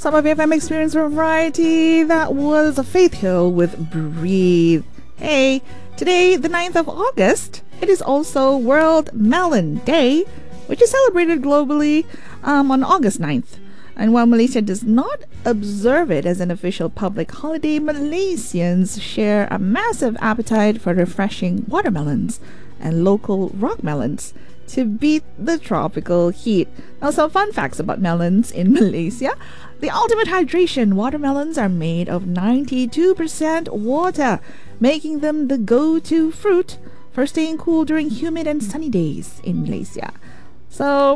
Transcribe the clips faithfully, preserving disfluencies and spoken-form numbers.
Some of F M Experience Variety. That was Faith Hill with Breathe. Hey, today, the ninth of August, it is also World Melon Day, which is celebrated globally um, on August ninth. And while Malaysia does not observe it as an official public holiday, Malaysians share a massive appetite for refreshing watermelons and local rock melons to beat the tropical heat. Now, some fun facts about melons in Malaysia. The ultimate hydration, watermelons are made of ninety-two percent water, making them the go-to fruit for staying cool during humid and sunny days in Malaysia. So,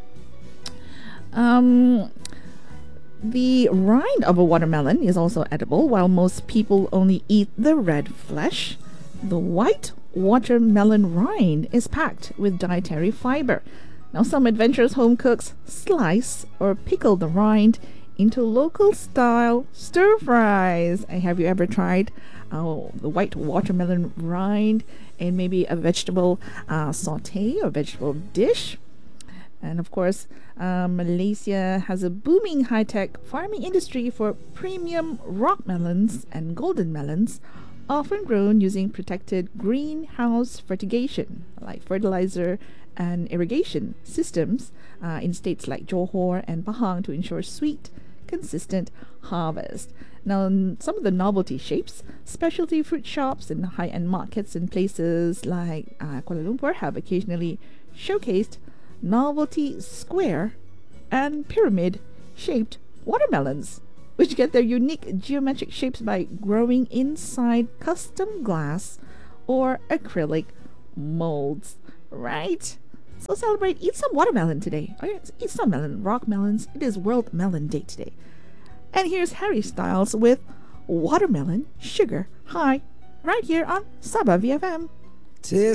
um, the rind of a watermelon is also edible, while most people only eat the red flesh. The white watermelon rind is packed with dietary fiber. Now, some adventurous home cooks slice or pickle the rind into local-style stir fries. And have you ever tried uh, the white watermelon rind in maybe a vegetable uh, saute or vegetable dish? And of course, uh, Malaysia has a booming high-tech farming industry for premium rock melons and golden melons, often grown using protected greenhouse fertigation, like fertilizer and irrigation systems uh, in states like Johor and Pahang to ensure sweet, consistent harvest. Now, n- some of the novelty shapes, specialty fruit shops and high-end markets in places like uh, Kuala Lumpur have occasionally showcased novelty square and pyramid-shaped watermelons, which get their unique geometric shapes by growing inside custom glass or acrylic molds, right? So celebrate, eat some watermelon today. Oh, yes, eat some melon, rock melons. It is World Melon Day today. And here's Harry Styles with Watermelon Sugar High, right here on Sabah V F M.